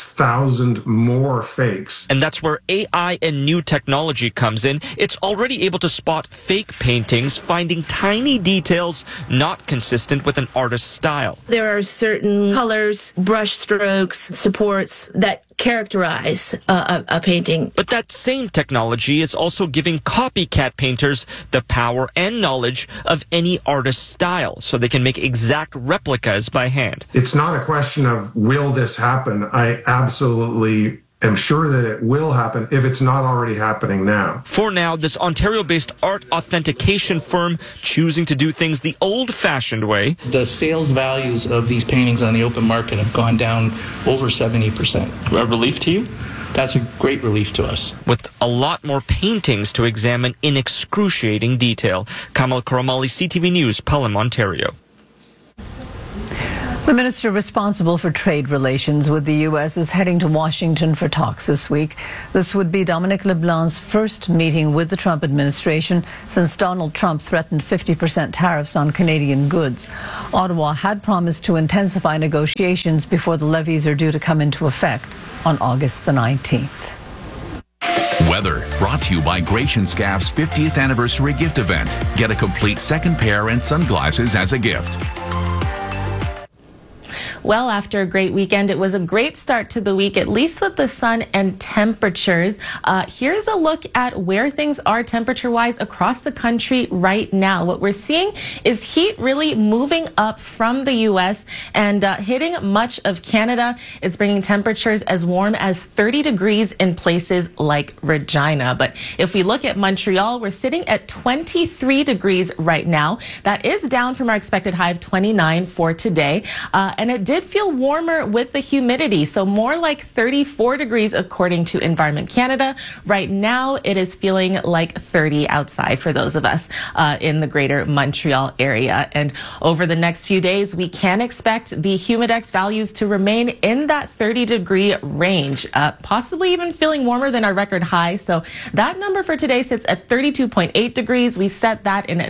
6,000 more fakes. And that's where AI and new technology comes in. It's already able to spot fake paintings, finding tiny details not consistent with an artist's style. There are certain colors, brush strokes, supports that characterize a painting. But that same technology is also giving copycat painters the power and knowledge of any artist's style, so they can make exact replicas by hand. It's not a question of will this happen. I absolutely am sure that it will happen if it's not already happening now. For now, this Ontario-based art authentication firm choosing to do things the old-fashioned way. The sales values of these paintings on the open market have gone down over 70%. A relief to you? that's a great relief to us. With a lot more paintings to examine in excruciating detail. Kamal Karamali, CTV News, Pelham, Ontario. The minister responsible for trade relations with the U.S. is heading to Washington for talks this week. This would be Dominic LeBlanc's first meeting with the Trump administration since Donald Trump threatened 50% tariffs on Canadian goods. Ottawa had promised to intensify negotiations before the levies are due to come into effect on August the 19th. Weather brought to you by Gratian Scaff's 50th anniversary gift event. Get a complete second pair and sunglasses as a gift. Well, after a great weekend, it was a great start to the week, at least with the sun and temperatures. Here's a look at where things are temperature-wise across the country right now. What we're seeing is heat really moving up from the U.S. and hitting much of Canada. It's bringing temperatures as warm as 30 degrees in places like Regina. But if we look at Montreal, we're sitting at 23 degrees right now. That is down from our expected high of 29 for today. And it did feel warmer with the humidity, so more like 34 degrees according to Environment Canada. Right now, it is feeling like 30 outside for those of us in the greater Montreal area. And over the next few days, we can expect the humidex values to remain in that 30-degree range, possibly even feeling warmer than our record high. So that number for today sits at 32.8 degrees. We set that in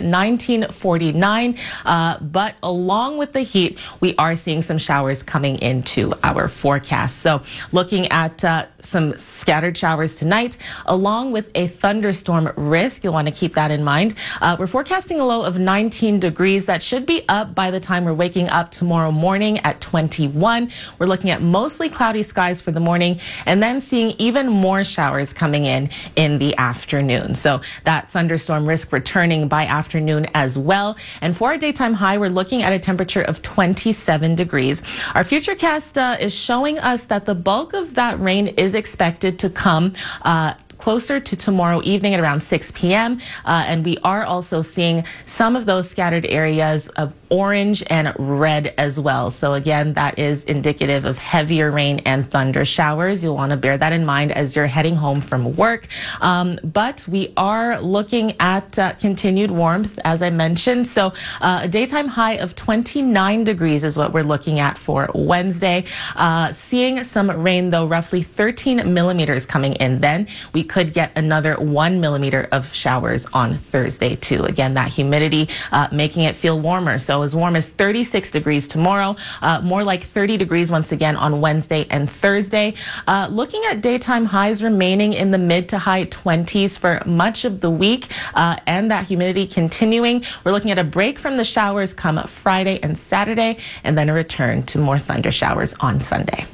1949. But along with the heat, we are seeing some showers coming into our forecast. So looking at some scattered showers tonight, along with a thunderstorm risk. You'll want to keep that in mind. We're forecasting a low of 19 degrees. That should be up by the time we're waking up tomorrow morning at 21. We're looking at mostly cloudy skies for the morning and then seeing even more showers coming in the afternoon. So that thunderstorm risk returning by afternoon as well. And for our daytime high, we're looking at a temperature of 27 degrees. Our Futurecast is showing us that the bulk of that rain is expected to come closer to tomorrow evening at around 6 p.m. And we are also seeing some of those scattered areas of orange and red as well. So again, that is indicative of heavier rain and thunder showers. You'll want to bear that in mind as you're heading home from work. But we are looking at continued warmth, as I mentioned. So a daytime high of 29 degrees is what we're looking at for Wednesday. Seeing some rain, though, roughly 13 millimeters coming in then. We could get another 1 millimeter of showers on Thursday, too. Again, that humidity making it feel warmer. So as warm as 36 degrees tomorrow, more like 30 degrees once again on Wednesday and Thursday. Looking at daytime highs remaining in the mid to high 20s for much of the week, and that humidity continuing. We're looking at a break from the showers come Friday and Saturday, and then a return to more thunder showers on Sunday.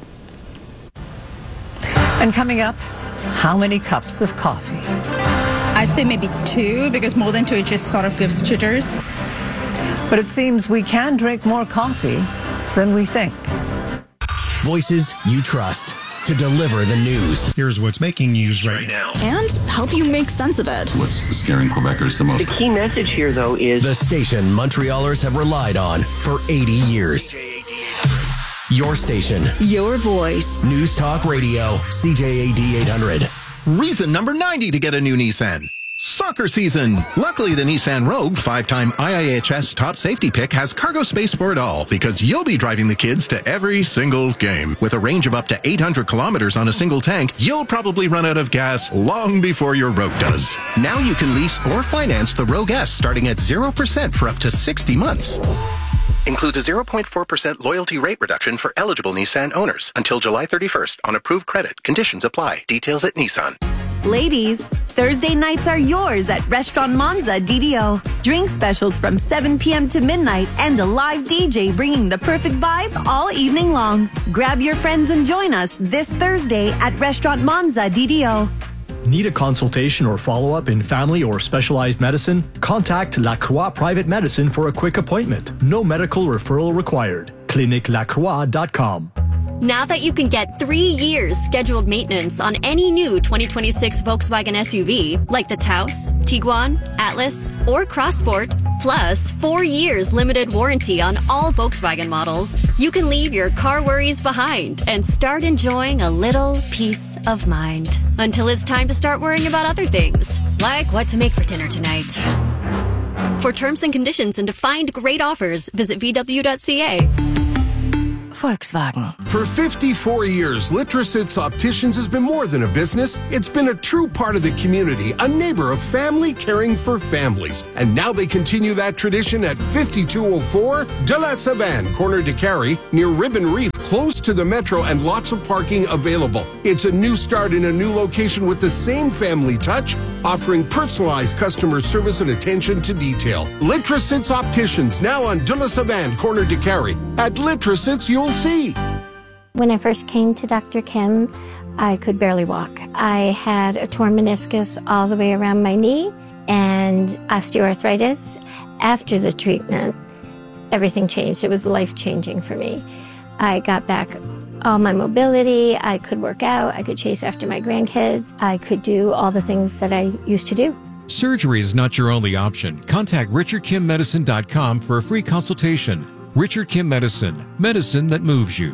And coming up, how many cups of coffee? I'd say maybe 2, because more than 2 it just sort of gives jitters. But it seems we can drink more coffee than we think. Voices you trust to deliver the news. Here's what's making news right now. And help you make sense of it. What's scaring Quebecers the most? The key message here, though, is the station Montrealers have relied on for 80 years. Your station. Your voice. News Talk Radio. CJAD 800. Reason number 90 to get a new Nissan. Soccer season. Luckily, the Nissan Rogue, 5-time IIHS top safety pick, has cargo space for it all, because you'll be driving the kids to every single game. With a range of up to 800 kilometers on a single tank, you'll probably run out of gas long before your Rogue does. Now you can lease or finance the Rogue S starting at 0% for up to 60 months. Includes a 0.4% loyalty rate reduction for eligible Nissan owners until July 31st on approved credit. Conditions apply. Details at Nissan. Ladies, Thursday nights are yours at Restaurant Monza DDO. Drink specials from 7 p.m. to midnight and a live DJ bringing the perfect vibe all evening long. Grab your friends and join us this Thursday at Restaurant Monza DDO. Need a consultation or follow-up in family or specialized medicine? Contact La Croix Private Medicine for a quick appointment. No medical referral required. ClinicLaCroix.com. Now that you can get 3 years scheduled maintenance on any new 2026 Volkswagen SUV, like the Taos, Tiguan, Atlas, or Crossport, Plus, 4 years limited warranty on all Volkswagen models. You can leave your car worries behind and start enjoying a little peace of mind. Until it's time to start worrying about other things, like what to make for dinner tonight. For terms and conditions and to find great offers, visit VW.ca. Volkswagen. For 54 years, Litrositz Opticians has been more than a business. It's been a true part of the community, a neighbor of family caring for families. And now they continue that tradition at 5204 de la Savane, corner de Carrie, near Ribbon Reef, close to the metro and lots of parking available. It's a new start in a new location with the same family touch, offering personalized customer service and attention to detail. Litrositz Opticians, now on de la Savane, corner de Carrie. At Litrositz, you'll see. When I first came to Dr. Kim, I could barely walk. I had a torn meniscus all the way around my knee and osteoarthritis. After the treatment, everything changed. It was life-changing for me. I got back all my mobility. I could work out. I could chase after my grandkids. I could do all the things that I used to do. Surgery is not your only option. Contact RichardKimMedicine.com for a free consultation. Richard Kim Medicine, medicine that moves you.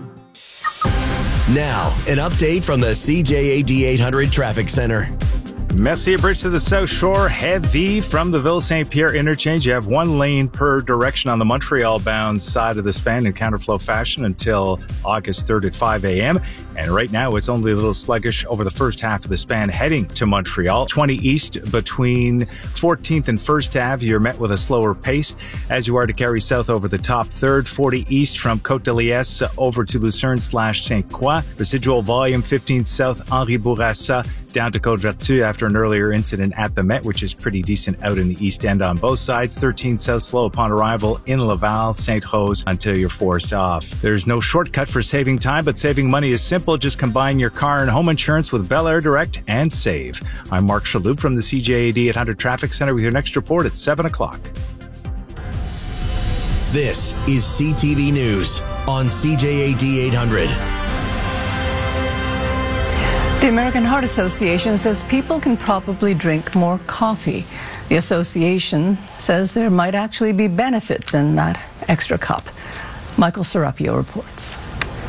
Now, an update from the CJAD 800 Traffic Center. Messier Bridge to the South Shore, heavy from the Ville-Saint-Pierre interchange. You have 1 lane per direction on the Montreal-bound side of the span in counterflow fashion until August 3rd at 5 a.m. And right now, it's only a little sluggish over the first half of the span heading to Montreal. 20 east between 14th and 1st Ave, you're met with a slower pace as you are to carry south over the top 3rd. 40 east from Côte de Liesse over to Lucerne/Saint-Croix. Residual volume 15 south Henri Bourassa down to Côte-Vertu after an earlier incident at the Met, which is pretty decent out in the East End on both sides. 13 south slow upon arrival in Laval, Sainte-Rose until you're forced off. There's no shortcut for saving time, but saving money is simple. Just combine your car and home insurance with Bel Air Direct and save. I'm Mark Shalhoub from the CJAD 800 Traffic Center with your next report at 7 o'clock. This is CTV News on CJAD 800. The American Heart Association says people can probably drink more coffee. The association says there might actually be benefits in that extra cup. Michael Serapio reports.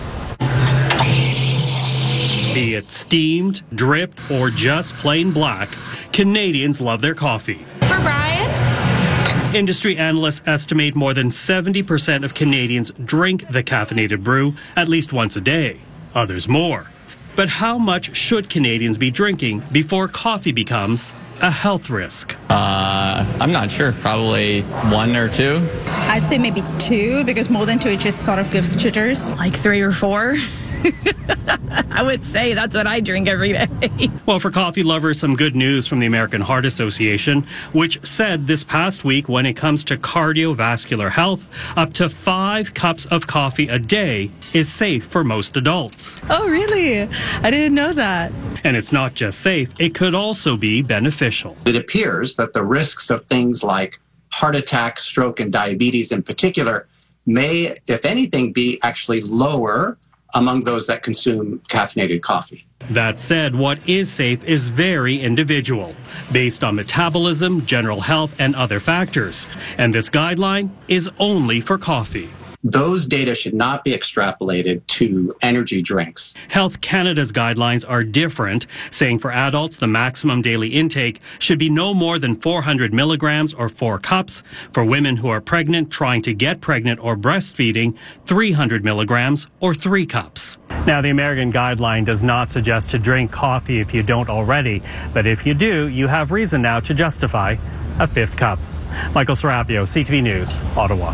Be it steamed, dripped, or just plain black, Canadians love their coffee. For Brian? Industry analysts estimate more than 70% of Canadians drink the caffeinated brew at least once a day, others more. But how much should Canadians be drinking before coffee becomes a health risk? I'm not sure. Probably 1 or 2. I'd say maybe 2, because more than 2, it just sort of gives jitters. Like 3 or 4. I would say that's what I drink every day. Well, for coffee lovers, some good news from the American Heart Association, which said this past week when it comes to cardiovascular health, up to 5 cups of coffee a day is safe for most adults. Oh, really? I didn't know that. And it's not just safe, it could also be beneficial. It appears that the risks of things like heart attack, stroke, and diabetes in particular may, if anything, be actually lower among those that consume caffeinated coffee. That said, what is safe is very individual, based on metabolism, general health, and other factors. And this guideline is only for coffee. Those data should not be extrapolated to energy drinks. Health Canada's guidelines are different, saying for adults, the maximum daily intake should be no more than 400 milligrams or 4 cups. For women who are pregnant, trying to get pregnant, or breastfeeding, 300 milligrams or 3 cups. Now, the American guideline does not suggest to drink coffee if you don't already, but if you do, you have reason now to justify a 5th cup. Michael Serapio, CTV News, Ottawa.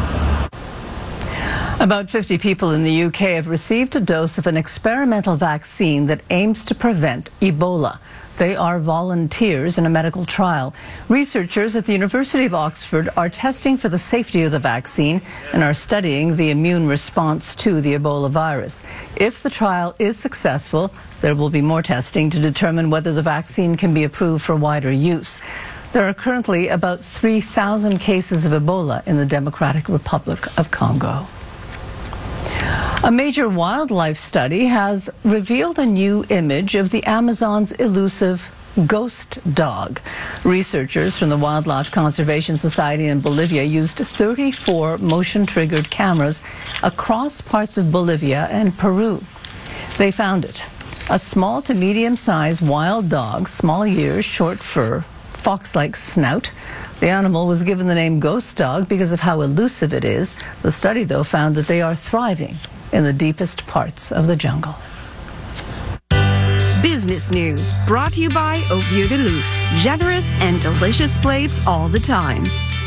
About 50 people in the UK have received a dose of an experimental vaccine that aims to prevent Ebola. They are volunteers in a medical trial. Researchers at the University of Oxford are testing for the safety of the vaccine and are studying the immune response to the Ebola virus. If the trial is successful, there will be more testing to determine whether the vaccine can be approved for wider use. There are currently about 3,000 cases of Ebola in the Democratic Republic of Congo. A major wildlife study has revealed a new image of the Amazon's elusive ghost dog. Researchers from the Wildlife Conservation Society in Bolivia used 34 motion-triggered cameras across parts of Bolivia and Peru. They found it. A small to medium-sized wild dog, small ears, short fur, fox-like snout. The animal was given the name ghost dog because of how elusive it is. The study, though, found that they are thriving in the deepest parts of the jungle. Business news brought to you by Au Vieux de Loup. Generous and delicious plates all the time.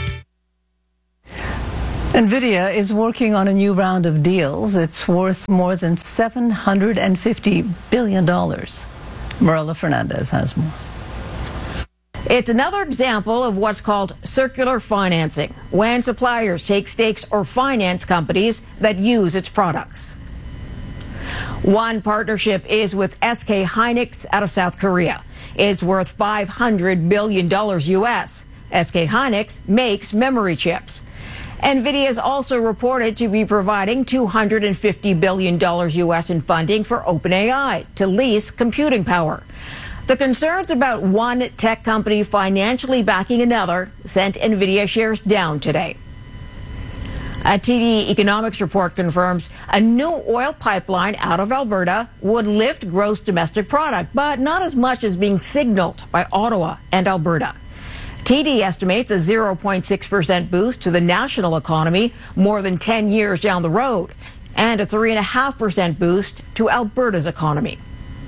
NVIDIA is working on a new round of deals. It's worth more than $750 billion. Marilla Fernandez has more. It's another example of what's called circular financing, when suppliers take stakes or finance companies that use its products. One partnership is with SK Hynix out of South Korea. It's worth $500 billion US. SK Hynix makes memory chips. NVIDIA is also reported to be providing $250 billion US in funding for OpenAI to lease computing power. The concerns about one tech company financially backing another sent NVIDIA shares down today. A TD Economics report confirms a new oil pipeline out of Alberta would lift gross domestic product, but not as much as being signaled by Ottawa and Alberta. TD estimates a 0.6% boost to the national economy more than 10 years down the road, and a 3.5% boost to Alberta's economy.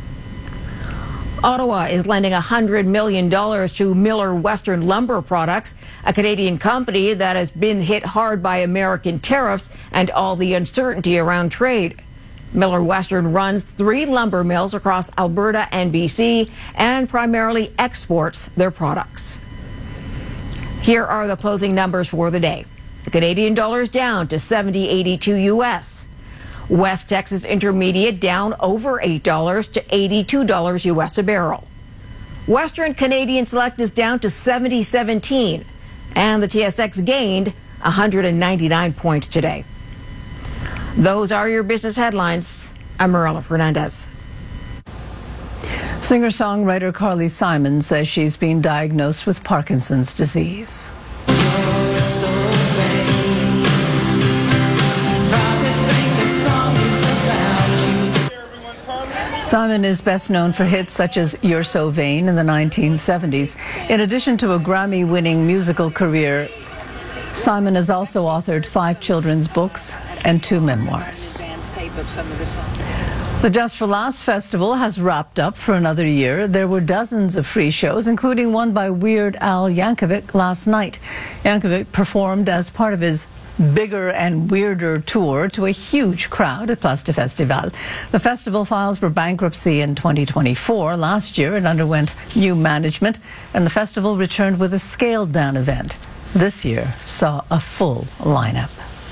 Ottawa is lending $100 million to Miller Western Lumber Products, a Canadian company that has been hit hard by American tariffs and all the uncertainty around trade. Miller Western runs 3 lumber mills across Alberta and BC and primarily exports their products. Here are the closing numbers for the day. The Canadian dollar is down to $70.82 US. West Texas Intermediate down over $8 to $82 US a barrel. Western Canadian Select is down to 70.17, and the TSX gained 199 points today. Those are your business headlines. I'm Marilla Fernandez. Singer-songwriter Carly Simon says she's been diagnosed with Parkinson's disease. Simon is best known for hits such as You're So Vain in the 1970s. In addition to a Grammy-winning musical career, Simon has also authored 5 children's books and 2 memoirs. The Just for Laughs Festival has wrapped up for another year. There were dozens of free shows, including one by Weird Al Yankovic last night. Yankovic performed as part of his Bigger and Weirder tour to a huge crowd at Place de Festival. The festival filed for bankruptcy in 2024. Last year, it underwent new management, and the festival returned with a scaled-down event. This year saw a full lineup.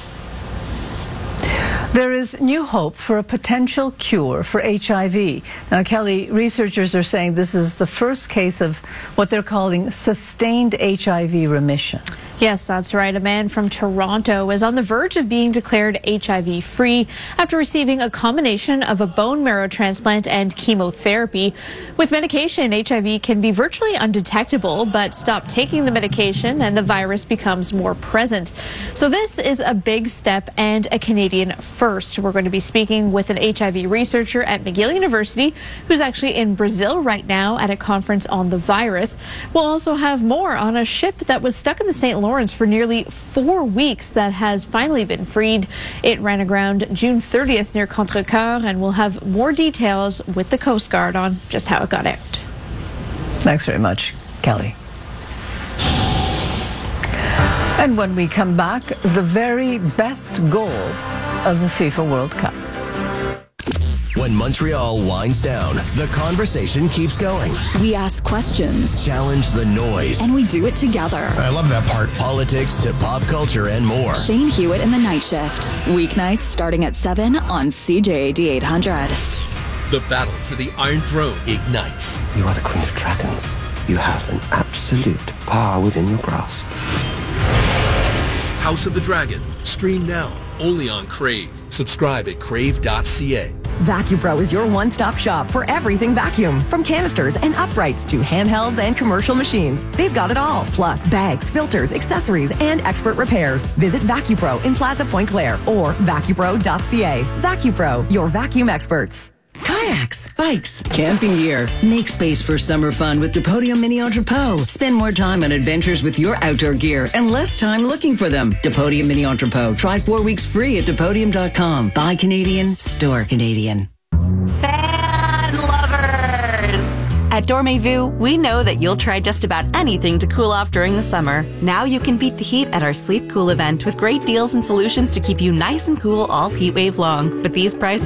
There is new hope for a potential cure for HIV. Now, Kelly, researchers are saying this is the first case of what they're calling sustained HIV remission. Yes, that's right. A man from Toronto is on the verge of being declared HIV-free after receiving a combination of a bone marrow transplant and chemotherapy. With medication, HIV can be virtually undetectable, but stop taking the medication and the virus becomes more present. So this is a big step and a Canadian first. We're going to be speaking with an HIV researcher at McGill University who's actually in Brazil right now at a conference on the virus. We'll also have more on a ship that was stuck in the St. Lawrence for nearly 4 weeks that has finally been freed. It ran aground June 30th near Contrecoeur, and we'll have more details with the Coast Guard on just how it got out. Thanks very much, Kelly. And when we come back, the very best goal of the FIFA World Cup. When Montreal winds down, the conversation keeps going. We ask questions, challenge the noise, and we do it together. I love that part. Politics to pop culture and more. Shane Hewitt in the Night Shift. Weeknights starting at 7 on CJAD 800. The battle for the Iron Throne ignites. You are the Queen of Dragons. You have an absolute power within your grasp. House of the Dragon. Stream now, only on Crave. Subscribe at crave.ca. VacuPro is your one-stop shop for everything vacuum, from canisters and uprights to handhelds and commercial machines. They've got it all, plus bags, filters, accessories, and expert repairs. Visit VacuPro in Plaza Point Claire or vacupro.ca. VacuPro, your vacuum experts. Kayaks, bikes, camping gear. Make space for summer fun with Depodium Mini Entrepot. Spend more time on adventures with your outdoor gear and less time looking for them. Depodium Mini Entrepot. Try 4 weeks free at Depodium.com. Buy Canadian, store Canadian. Fan lovers! At Dormez-vous, we know that you'll try just about anything to cool off during the summer. Now you can beat the heat at our Sleep Cool event with great deals and solutions to keep you nice and cool all heat wave long. But these prices